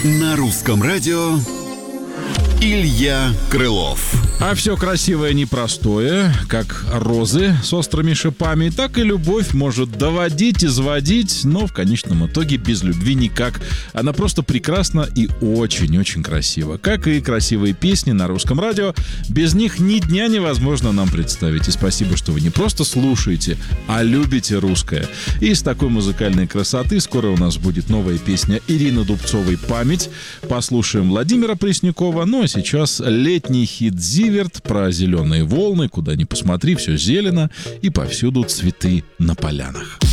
На русском радио Илья Крылов. А все красивое непростое, как розы с острыми шипами, так и любовь может доводить, изводить, но в конечном итоге без любви никак. Она просто прекрасна и очень-очень красива. Как и красивые песни на русском радио, без них ни дня невозможно нам представить. И спасибо, что вы не просто слушаете, а любите русское. И с такой музыкальной красоты скоро у нас будет новая песня Ирины Дубцовой «Память». Послушаем Владимира Преснякова. Ну а сейчас летний хит «Зиверт» про зеленые волны. Куда ни посмотри, все зелено и повсюду цветы на полянах.